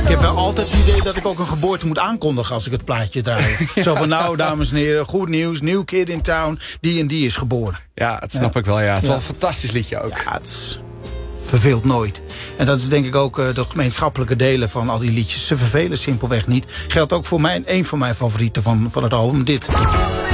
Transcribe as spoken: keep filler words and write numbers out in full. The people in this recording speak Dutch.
Ik heb wel altijd het idee dat ik ook een geboorte moet aankondigen als ik het plaatje draai. Ja. Zo van, nou, dames en heren, goed nieuws, nieuw kid in town, die en die is geboren. Ja, dat snap ja. ik wel, ja. Het is ja. wel een fantastisch liedje ook. Ja, het is... verveelt nooit. En dat is denk ik ook uh, de gemeenschappelijke delen van al die liedjes. Ze vervelen simpelweg niet. Geldt ook voor mij, een van mijn favorieten van, van het album, dit.